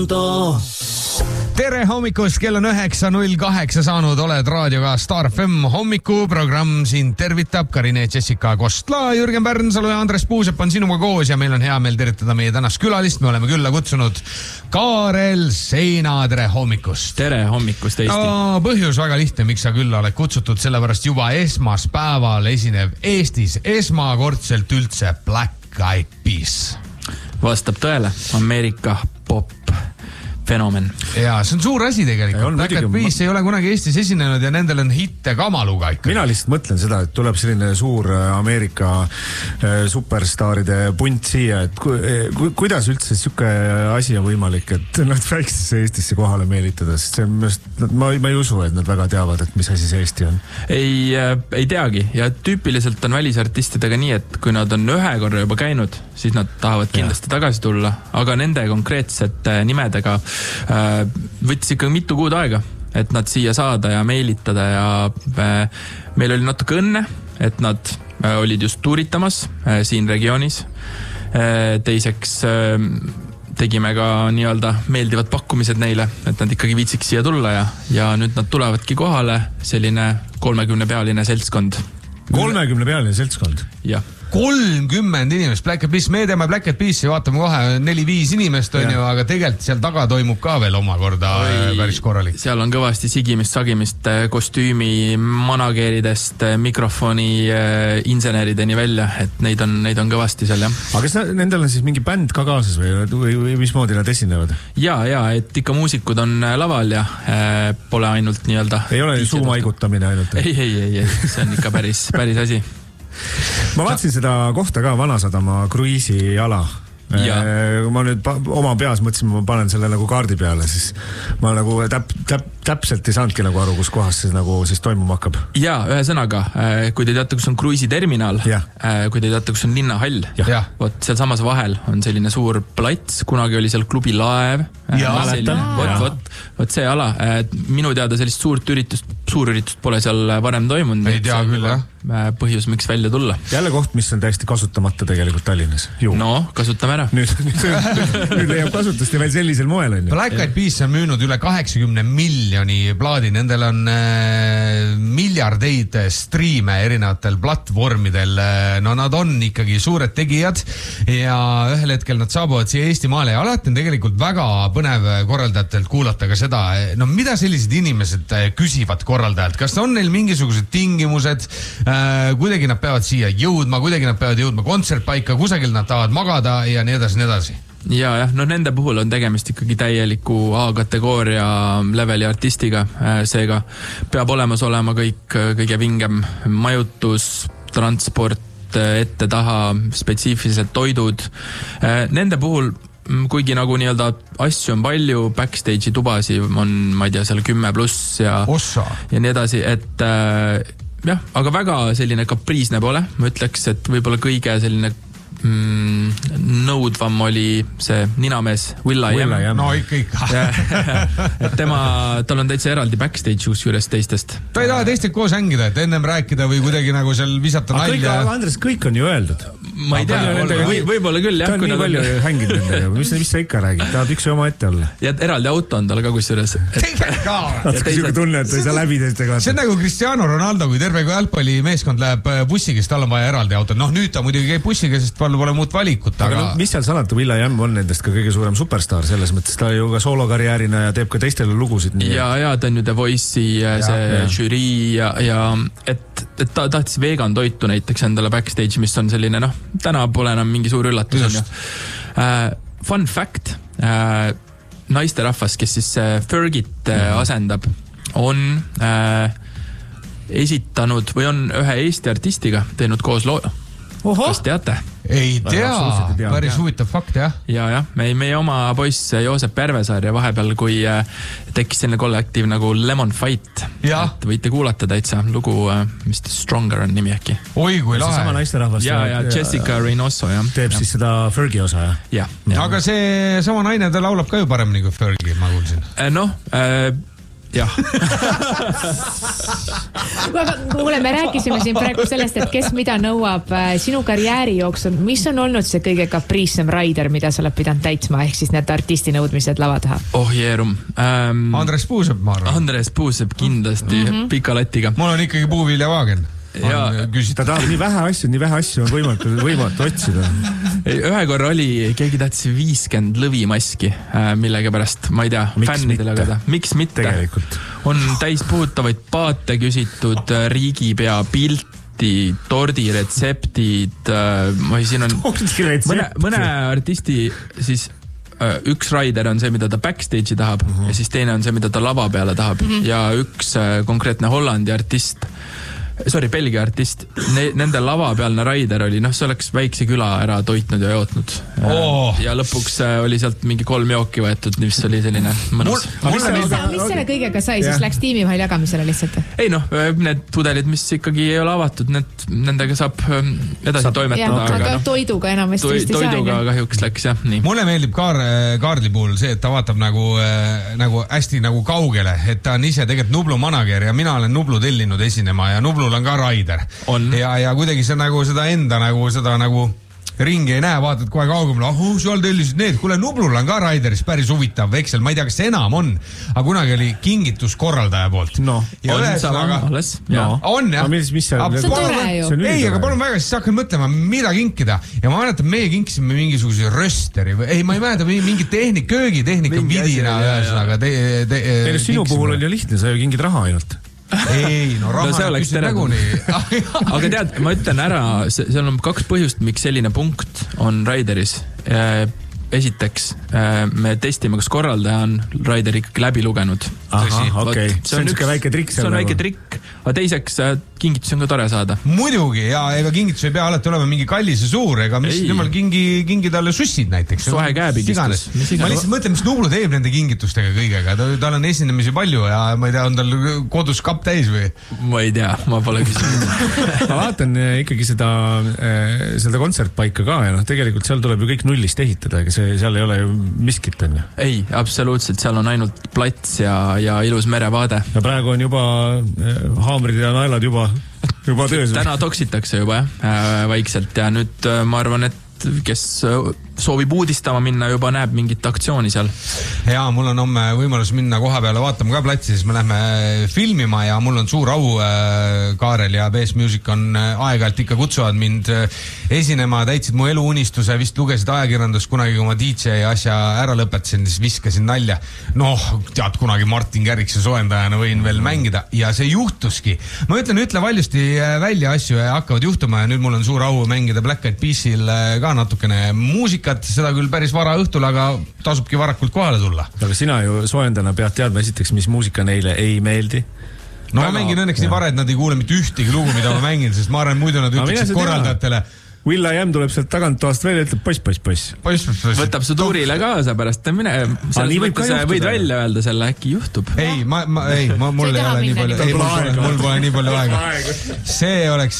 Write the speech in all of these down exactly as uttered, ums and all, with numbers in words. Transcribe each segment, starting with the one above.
Tere hommikust, kell on üheksa null kaheksa saanud, oled raadioga Star F M hommikuprogramm, siin tervitab Karine Jessica Kostla, Jürgen Pärnsalu ja Andres Puusepp on sinuga koos ja meil on hea meel tervitada meie tänast külalist. Me oleme külla kutsunud Kaarel Seina, tere hommikust. Tere hommikust, Eesti. No, põhjus väga lihtne, miks sa külla oled kutsutud, sellepärast juba esmaspäeval esinev Eestis esmakordselt üldse Black Eyed Peas. Vastab tõele, Ameerika pop fenomen. Ja see on suur asi tegelikult. On, Black Eyed Peas ma... ei ole kunagi Eestis esinenud ja nendel on hitte kamaluga ikka. Mina lihtsalt mõtlen seda, et tuleb selline suur Ameerika superstaaride punt siia, et ku, ku, kuidas üldse siuke asi on võimalik, et nad väiksesse Eestisse kohale meelitada, sest see on just, ma, ma ei usu, et nad väga teavad, et mis asi see Eesti on. Ei, ei teagi ja tüüpiliselt on välisartistidega nii, et kui nad on ühe korra juba käinud, siis nad tahavad kindlasti ja. tagasi tulla, aga nende konkreetsete nimedega võttis ikka mitu kuud aega, et nad siia saada ja meelitada ja meil oli natuke õnne, et nad olid just tuuritamas siin regioonis. Teiseks tegime ka nii-öelda meeldivad pakkumised neile, et nad ikkagi viitsiks siia tulla ja, ja nüüd nad tulevadki kohale selline kolmekümne pealine seltskond. kolmekümne pealine seltskond? Jah. kolmkümmend inimest, Black Eyed Peas, me teeme Black Eyed Peasi, vaatame kohe neli viis inimest on ja. ju, aga tegelikult seal taga toimub ka veel omakorda Oi, päris korralik. Seal on kõvasti sigimist, sagimist, kostüümi, manageeridest, mikrofoni, insenerideni välja, et neid on, neid on kõvasti seal, jah. Aga kas nendel on siis mingi bänd ka kaasas või, või, või mismoodi nad esinevad? Ja, ja, et ikka muusikud on laval ja äh, pole ainult nii-öelda... Ei ole suumaigutamine ainult? Ei, ei, ei, ei, see on ikka päris, päris asi. Ma vaatasin seda kohta ka Vanasadama kruiisi ala. Ja. Ma nüüd oma peas mõtlesin, ma panen selle nagu kaardi peale, siis ma nagu täp, täp, täpselt ei saanudki nagu aru, kus kohas see nagu siis toimuma hakkab. Ja, ühe sõnaga, kui te teate, kus on kruiisiterminal, kui te teate, kus on linnahall, võt, seal samas vahel on selline suur plats, kunagi oli seal klubi Laev, võt, võt, võt see ala, minu teada sellist suurt üritust, suur üritust pole seal varem toimunud. Ei tea küll, jah. Põhjus, miks välja tulla. Jälle koht, mis on täiesti kasutamata tegelikult Tallinnas. Ju. No, kasutame ära. Nüüd, nüüd, nüüd leiab kasutust ja veel sellisel moel on ju. Black Eyed Peas on müünud üle kaheksakümne miljoni plaadi, nendel on äh, miljardeid striime erinevatel platvormidel, no nad on ikkagi suured tegijad ja ühel hetkel nad saabuvad siia Eestimaale ja alati on tegelikult väga põnev korraldajatelt kuulata ka seda, no mida sellised inimesed küsivad korraldajalt, kas on neil mingisugused tingimused, äh, kuidagi nad peavad siia jõudma, kuidagi nad peavad jõudma kontsertpaika, kusagil nad tahavad magada ja nii edasi, nii edasi. Ja, jah, no nende puhul on tegemist ikkagi täieliku A-kategooria leveli artistiga, seega peab olemas olema kõik kõige vingem majutus, transport, ette taha, spetsiifilised toidud. Nende puhul, kuigi nagu nii-öelda asju on palju, backstage'i tubasi on, ma ei tea, seal kümme pluss ja, ja nii edasi, et jah, aga väga selline kapriisne pole, ma ütleks, et võib-olla kõige selline Mm, nõudvam oli see ninamees Will.i.am. No ikka ikka. Et tema, tal on täitsa eraldi backstage juures teistest. Ta ei taha teistelt koos hängida, et ennem rääkida või kuidagi nagu seal visata nalja. Aga Andres, kõik on ju öeldud. Ma ei tea, või, võib-olla küll. Ta on nii palju hängid nendega, mis, mis sa ikka räägid, tahad üks oma ette olla. Ja eraldi auto on tal ka kusjuures. Tegelikult ka. Siuke tunne, et ta ei saa läbi teistega. See on nagu Cristiano Ronaldo, kui terve kui jalgpalli meeskond läheb bussiga, tal on vaja eraldi auto. Noh, nüüd ta muidugi käib bussiga, sest palju pole muud valikut. Aga, aga no, mis seal salata, Will.i.am on nendest ka kõige suurem superstar selles mõttes, ta ju ka soolokarjäärina ja teeb ka teistele lugusid. Nii. Ja, ja ta on ju The Voice'i ja, see ja. žürii ja, ja et, et ta tahtis vegan toitu näiteks endale backstage, mis on selline, noh, täna pole enam mingi suur üllatus. On ju. Uh, fun fact, uh, naisterahvas, kes siis uh, Fergit uh, asendab, on uh, esitanud või on ühe Eesti artistiga teinud koos loo. Oho. Kas teate? Ei tea, päris huvitav fakt, jah. Ja, jah, meie, meie oma poiss Joosep Pärvesaar ja vahepeal, kui äh, tekkis selline kollektiiv nagu Lemon Fight, et võite kuulata täitsa lugu, äh, mis Stronger on nimi äkki. Oi, kui lahe. See sama naisterahvas. Ja, ja, Jessica Reynoso, jah. Teeb ja. Siis seda Fergie osa, jah? Ja, ja. Aga see sama naine, ta laulab ka ju paremini kui Fergie, ma kuulsin. Noh, äh, jah. Kuule, me rääkisime siin praegu sellest, et kes mida nõuab sinu karjääri jooksul. Mis on olnud see kõige kapriissem raider, mida sa oled pidanud täitsma, ehk siis need artisti nõudmised lava taha? Oh jeerum. Ähm, Andres Puusep, ma arvan. Andres Puusep kindlasti mm -hmm. pika latiga. Mul on ikkagi puuviljavaagen. Ja, ta tahab nii vähe asju, nii vähe asju on võimatu, võimatu otsida. Ühe korra oli, keegi tahtis viiskümmend lõvimaski, millega pärast, ma ei tea, fännidele agada. Miks mitte? Tegelikult. On täispuhutavaid paate küsitud, riigipea pilti, tordiretseptid, ma siin on mõne, mõne artisti siis üks raider on see, mida ta backstage'i tahab mm -hmm. ja siis teine on see, mida ta lava peale tahab mm -hmm. ja üks konkreetne Hollandi artist sorry, Belgia artist, ne, nende lavapealne raider oli, noh, see oleks väikse küla ära toitnud ja jootnud oh.. ja lõpuks oli sealt mingi kolm jooki võetud, mis oli selline mõnus. Mis, mis, mis selle kõigega sai, siis läks tiimi vahel jagamisele lihtsalt? Ei noh, need pudelid, mis ikkagi ei ole avatud, need, nendega saab edasi saab, toimetada. Aga, aga no, toiduga enamasti toi, vist ei saa. Toiduga kahjuks läks, jah, nii. Mulle meeldib Kaar, Kaarli puhul see, et ta vaatab nagu, nagu hästi nagu kaugele, et ta on ise tegelikult Nublu manager ja mina olen Nublu tellinud esinema ja Nublu on ka raider. On. Ja, ja kuidagi see nagu seda enda nagu seda nagu ringi ei näe, vaatad kohe kaugemale, oh, seal tellisid need, kuule, Nublul on ka raideris päris huvitav veksel, ma ei tea, kas see enam on, aga kunagi oli kingituskorraldaja poolt. No, ja on sama alles. No. On, jah. Mis, mis see on? See on tore ju. Ei, aga palun väga, siis hakkan mõtlema, mida kinkida. Ja ma mäletan, meie kinkisime mingisuguse rösteri või, ei, ma ei mäleta, mingi tehnik, köögitehnika vidina, ühesõnaga. Te, te, te, sinu puhul on ju lihtne, sa ju kingid raha ainult. Ei, no raha no, küsid näguni. Aga tead, ma ütlen ära, seal on kaks põhjust, miks selline punkt on raideris. Esiteks, me testime, kas korraldaja on raideri ikkagi läbi lugenud. Aha, okei. Okay. See on üks väike trikk. See on väike trikk, aga teiseks kingitus on ka tore saada. Muidugi, ja ega kingitus ei pea alati olema mingi kallis ja suur, ega mis temal kingi, kingi talle sussid näiteks. Sohe käepigistus. Ma lihtsalt mõtlen, mis Nublu teeb nende kingitustega kõigega. Ta, tal on esinemisi palju ja ma ei tea, on tal kodus kapp täis või? Ma ei tea, ma pole küsinud. Ma vaatan ikkagi seda, seda kontsertpaika ka ja noh, tegelikult seal tuleb ju kõik nullist ehitada, ega see, seal ei ole ju miskit, on ju? Ei, absoluutselt, seal on ainult plats ja, ja ilus merevaade. Ja praegu on juba haamrid ja naelad juba juba töös. Täna toksitakse juba jah, vaikselt ja nüüd ma arvan, et kes soovib uudistama minna, juba näeb mingit aktsiooni seal. Ja mul on homme võimalus minna koha peale vaatama ka platsi, siis me lähme filmima ja mul on suur au äh, Kaarel ja B S Music on äh, aeg-ajalt ikka kutsuvad mind äh, esinema, täitsid mu eluunistuse, vist lugesid ajakirjandust kunagi, kui ma D J asja ära lõpetasin, siis viskasin nalja. Noh, tead, kunagi Martin Kärikse soojendajana võin veel mängida ja see juhtuski. Ma ütlen, ütle valjusti välja asju ja hakkavad juhtuma ja nüüd mul on suur au mängida Black Eyed Peasil ka natukene muusikat, seda küll päris vara õhtul, aga tasubki varakult kohale tulla. Aga sina ju soojendana pead teadma esiteks, mis muusika neile ei meeldi. No Väga, ma mängin õnneks ja. nii vara, et nad ei kuule mitte ühtegi lugu, mida ma mängin, sest ma arvan, muidu nad ütleksid korraldajatele. Will I Am tuleb sealt tagant toast välja, ütleb poiss, poiss, poiss. Poiss, poiss, poiss. Võtab su tuurile kaasa pärast, mine, selles mõttes võid välja öelda selle, äkki juhtub. Ei, ma, ma, ei, ma, mul ei ole nii palju, ei, mul pole, mul pole nii palju aega. See oleks,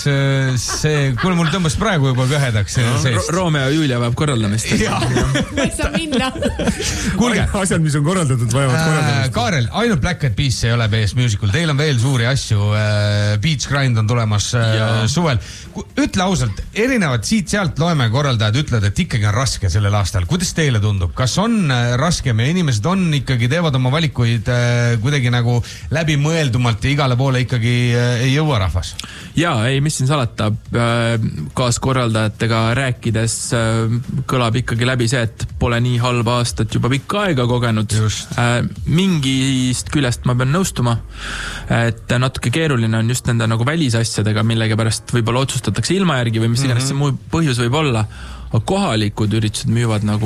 see, kuule, mul tõmbas praegu juba kõhedaks. No, Romeo ja Julia vajab korraldamist. Ma ei saa minna. Kuulge. Asjad, mis on korraldatud, vajavad korraldamist. Kaarel, ainult Black Eyed Peas ei ole B S Musical. Teil on veel suuri asju. Beach Grind on tulemas suvel. Ütle ausalt, erinevad siit-sealt loeme korraldajad ütlevad, et ikkagi on raske sellel aastal. Kuidas teile tundub? Kas on raskem ja inimesed on ikkagi, teevad oma valikuid kuidagi nagu läbimõeldumalt ja igale poole ikkagi ei jõua rahvas? Jaa, ei, mis siin salata, kaaskorraldajatega rääkides kõlab ikkagi läbi see, et pole nii halba aastat juba pikka aega kogenud. Just. Mingist küljest ma pean nõustuma, et natuke keeruline on just nende nagu välisasjadega, millega pärast võib-olla otsustatakse ilma järgi või mis iganes see muu põhjus võib olla. Aga kohalikud üritused müüvad nagu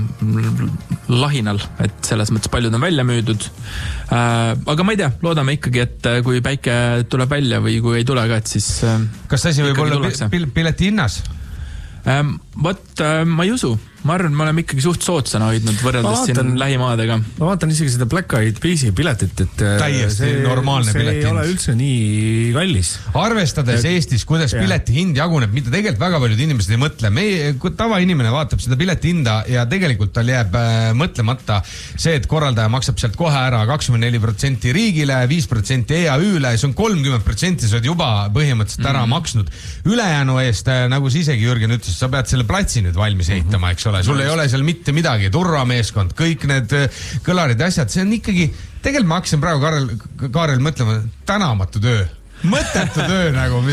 lahinal, et selles mõttes paljud on välja müüdud. Aga ma ei tea, loodame ikkagi, et kui päike tuleb välja või kui ei tule ka, et siis kas asi võib olla pileti hinnas? Vot, ma ei usu. ma arvan, me oleme ikkagi suht sootsana hoidnud võrreldes vaatan, siin lähimaadega. Ma vaatan isegi seda Black Eyed Peas'i piletit, et täiesti see, normaalne see piletihind. ei ole üldse nii kallis. Arvestades et, Eestis, kuidas ja. piletihind jaguneb, mida tegelikult väga paljud inimesed ei mõtle. Meie, tavainimene vaatab seda piletihinda ja tegelikult tal jääb äh, mõtlemata see, et korraldaja maksab sealt kohe ära kakskümmend neli protsenti riigile, viis protsenti E A Üle, see on kolmkümmend protsenti, sa oled juba põhimõtteliselt ära mm. maksnud. Ülejäänu eest, nagu sa isegi Jürgen ütles, sa pead selle platsi nüüd valmis ehitama, eks ole. Sul ei ole seal mitte midagi, turvameeskond, kõik need kõlarid asjad, see on ikkagi, tegelikult ma hakkasin praegu Kaarel, Kaarel mõtlema, tänamatu töö, mõttetu töö nagu.